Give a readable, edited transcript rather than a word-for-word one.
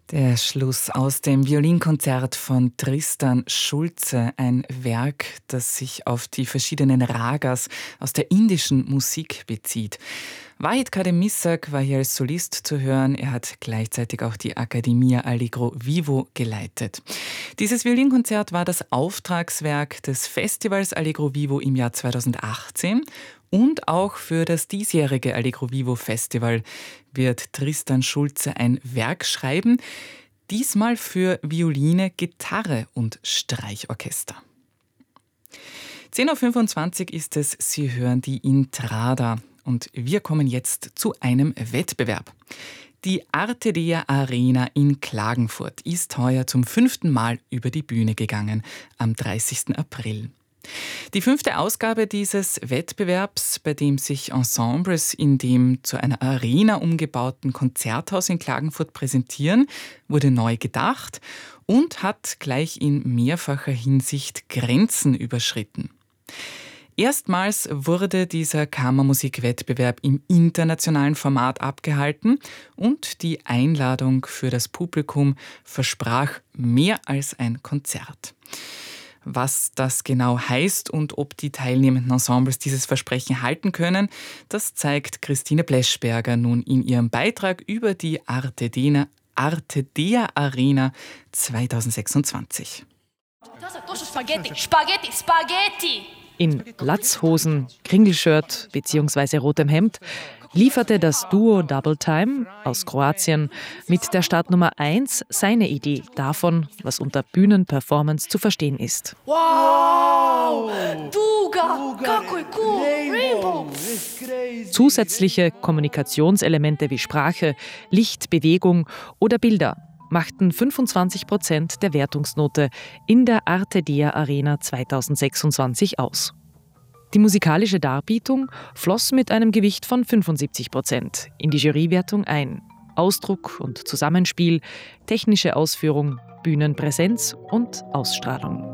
Der Schluss aus dem Violinkonzert von Tristan Schulze, ein Werk, das sich auf die verschiedenen Ragas aus der indischen Musik bezieht. Vahid Kadem Missak war hier als Solist zu hören. Er hat gleichzeitig auch die Accademia Allegro Vivo geleitet. Dieses Violinkonzert war das Auftragswerk des Festivals Allegro Vivo im Jahr 2018. Und auch für das diesjährige Allegro Vivo Festival wird Tristan Schulze ein Werk schreiben, diesmal für Violine, Gitarre und Streichorchester. 10.25 Uhr ist es, Sie hören die Intrada und wir kommen jetzt zu einem Wettbewerb. Die Artedea Arena in Klagenfurt ist heuer zum 5. Mal über die Bühne gegangen, am 30. April. Die 5. Ausgabe dieses Wettbewerbs, bei dem sich Ensembles in dem zu einer Arena umgebauten Konzerthaus in Klagenfurt präsentieren, wurde neu gedacht und hat gleich in mehrfacher Hinsicht Grenzen überschritten. Erstmals wurde dieser Kammermusikwettbewerb im internationalen Format abgehalten und die Einladung für das Publikum versprach mehr als ein Konzert. Was das genau heißt und ob die teilnehmenden Ensembles dieses Versprechen halten können, das zeigt Christine Bleschberger nun in ihrem Beitrag über die Artedea Arena 2026. Spaghetti! In Latzhosen, Kringelshirt bzw. rotem Hemd lieferte das Duo Double Time aus Kroatien mit der Startnummer 1 seine Idee davon, was unter Bühnenperformance zu verstehen ist. Wow! Duga! Kako je cool! Rainbow! Zusätzliche Kommunikationselemente wie Sprache, Licht, Bewegung oder Bilder machten 25% der Wertungsnote in der Artedea Arena 2026 aus. Die musikalische Darbietung floss mit einem Gewicht von 75% in die Jurywertung ein. Ausdruck und Zusammenspiel, technische Ausführung, Bühnenpräsenz und Ausstrahlung.